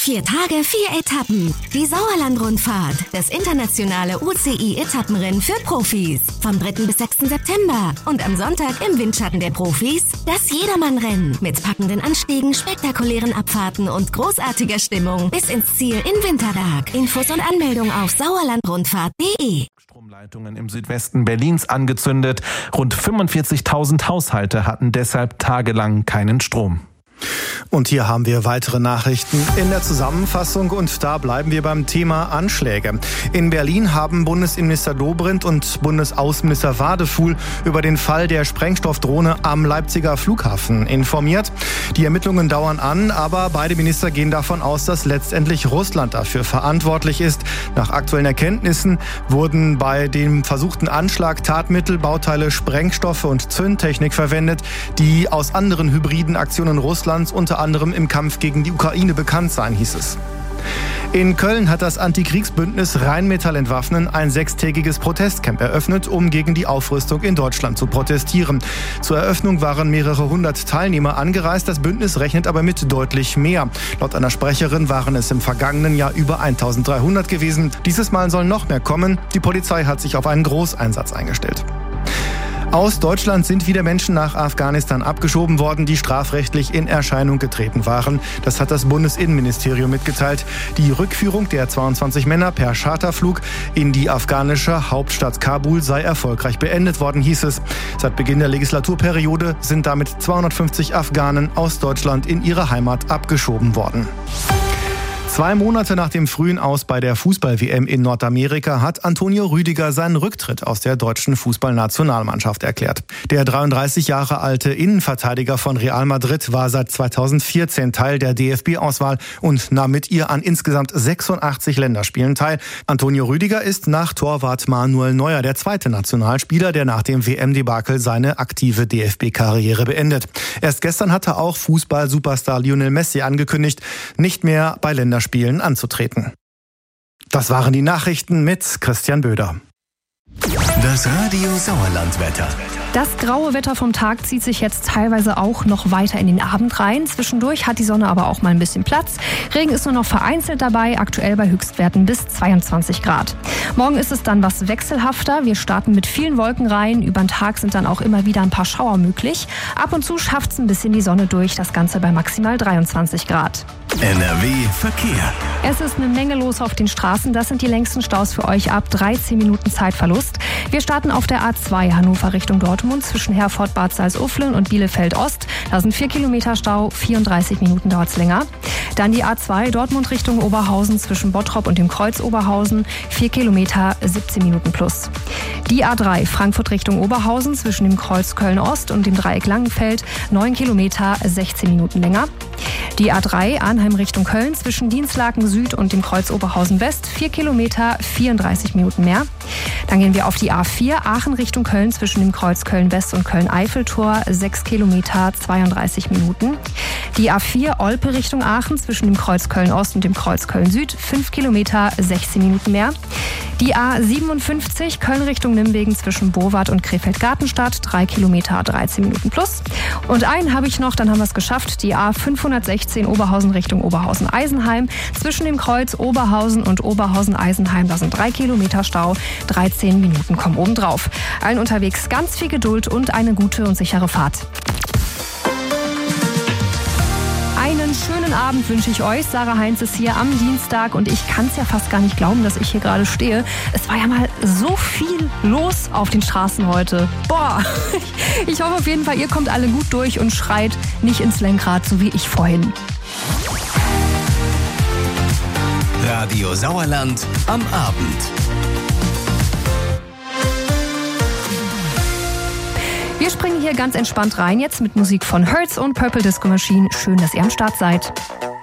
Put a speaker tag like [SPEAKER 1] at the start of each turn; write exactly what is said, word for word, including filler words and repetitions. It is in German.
[SPEAKER 1] Vier Tage, vier Etappen. Die Sauerland-Rundfahrt, das internationale U C I-Etappenrennen für Profis. Vom dritten bis sechsten September. Und am Sonntag im Windschatten der Profis das Jedermann-Rennen. Mit packenden Anstiegen, spektakulären Abfahrten und großartiger Stimmung bis ins Ziel in Winterberg. Infos und Anmeldung auf sauerlandrundfahrt punkt de.
[SPEAKER 2] Stromleitungen im Südwesten Berlins angezündet. Rund fünfundvierzigtausend Haushalte hatten deshalb tagelang keinen Strom.
[SPEAKER 3] Und hier haben wir weitere Nachrichten in der Zusammenfassung und da bleiben wir beim Thema Anschläge. In Berlin haben Bundesinnenminister Dobrindt und Bundesaußenminister Wadefuhl über den Fall der Sprengstoffdrohne am Leipziger Flughafen informiert. Die Ermittlungen dauern an, aber beide Minister gehen davon aus, dass letztendlich Russland dafür verantwortlich ist. Nach aktuellen Erkenntnissen wurden bei dem versuchten Anschlag Tatmittel, Bauteile, Sprengstoffe und Zündtechnik verwendet, die aus anderen hybriden Aktionen Russlands unter anderem im Kampf gegen die Ukraine bekannt sein, hieß es. In Köln hat das Antikriegsbündnis Rheinmetall Entwaffnen ein sechstägiges Protestcamp eröffnet, um gegen die Aufrüstung in Deutschland zu protestieren. Zur Eröffnung waren mehrere hundert Teilnehmer angereist, das Bündnis rechnet aber mit deutlich mehr. Laut einer Sprecherin waren es im vergangenen Jahr über eintausenddreihundert gewesen. Dieses Mal sollen noch mehr kommen. Die Polizei hat sich auf einen Großeinsatz eingestellt. Aus Deutschland sind wieder Menschen nach Afghanistan abgeschoben worden, die strafrechtlich in Erscheinung getreten waren. Das hat das Bundesinnenministerium mitgeteilt. Die Rückführung der zweiundzwanzig Männer per Charterflug in die afghanische Hauptstadt Kabul sei erfolgreich beendet worden, hieß es. Seit Beginn der Legislaturperiode sind damit zweihundertfünfzig Afghanen aus Deutschland in ihre Heimat abgeschoben worden. Zwei Monate nach dem frühen Aus bei der Fußball-W M in Nordamerika hat Antonio Rüdiger seinen Rücktritt aus der deutschen Fußballnationalmannschaft erklärt. Der dreiunddreißig Jahre alte Innenverteidiger von Real Madrid war seit zweitausendvierzehn Teil der D F B-Auswahl und nahm mit ihr an insgesamt sechsundachtzig Länderspielen teil. Antonio Rüdiger ist nach Torwart Manuel Neuer der zweite Nationalspieler, der nach dem W M-Debakel seine aktive D F B-Karriere beendet. Erst gestern hatte auch Fußball-Superstar Lionel Messi angekündigt, nicht mehr bei Länderspielen Spielen anzutreten. Das waren die Nachrichten mit Christian Böder.
[SPEAKER 4] Das Radio Sauerland-Wetter.
[SPEAKER 5] Das graue Wetter vom Tag zieht sich jetzt teilweise auch noch weiter in den Abend rein. Zwischendurch hat die Sonne aber auch mal ein bisschen Platz. Regen ist nur noch vereinzelt dabei, aktuell bei Höchstwerten bis zweiundzwanzig Grad. Morgen ist es dann was wechselhafter. Wir starten mit vielen Wolken rein. Über den Tag sind dann auch immer wieder ein paar Schauer möglich. Ab und zu schafft es ein bisschen die Sonne durch, das Ganze bei maximal dreiundzwanzig Grad.
[SPEAKER 4] N R W Verkehr.
[SPEAKER 5] Es ist eine Menge los auf den Straßen. Das sind die längsten Staus für euch ab dreizehn Minuten Zeitverlust. Wir starten auf der A zwei Hannover Richtung Dortmund zwischen Herford, Bad Salzuflen und Bielefeld Ost. Da sind vier Kilometer Stau, vierunddreißig Minuten dauert es länger. Dann die A zwei Dortmund Richtung Oberhausen zwischen Bottrop und dem Kreuz Oberhausen, vier Kilometer, siebzehn Minuten plus. Die A drei Frankfurt Richtung Oberhausen zwischen dem Kreuz Köln Ost und dem Dreieck Langenfeld, neun Kilometer, sechzehn Minuten länger. Die A drei Arnheim Richtung Köln zwischen Dienstlaken Süd und dem Kreuz Oberhausen West, vier Kilometer, vierunddreißig Minuten mehr. Dann gehen wir auf die A vier Aachen Richtung Köln zwischen dem Kreuz Köln West und Köln Eiffeltor, sechs Kilometer, zweiunddreißig Minuten. Die A vier Olpe Richtung Aachen zwischen dem Kreuz Köln Ost und dem Kreuz Köln Süd, fünf Kilometer, sechzehn Minuten mehr. Die A siebenundfünfzig Köln Richtung Nimwegen zwischen Bowart und Krefeld-Gartenstadt, drei Kilometer, dreizehn Minuten plus. Und einen habe ich noch, dann haben wir es geschafft, die A fünfhundertsechzehn Oberhausen Richtung Oberhausen-Eisenheim zwischen dem Kreuz Oberhausen und Oberhausen-Eisenheim, da sind drei Kilometer Stau, dreizehn Minuten kommen oben drauf. Allen unterwegs ganz viel Geduld und eine gute und sichere Fahrt. Einen schönen Abend wünsche ich euch. Sarah Heinz ist hier am Dienstag und ich kann es ja fast gar nicht glauben, dass ich hier gerade stehe. Es war ja mal so viel los auf den Straßen heute. Boah, ich hoffe auf jeden Fall, ihr kommt alle gut durch und schreit nicht ins Lenkrad, so wie ich vorhin.
[SPEAKER 4] Radio Sauerland am Abend.
[SPEAKER 5] Wir springen hier ganz entspannt rein, jetzt mit Musik von Hertz und Purple Disco Machine. Schön, dass ihr am Start seid.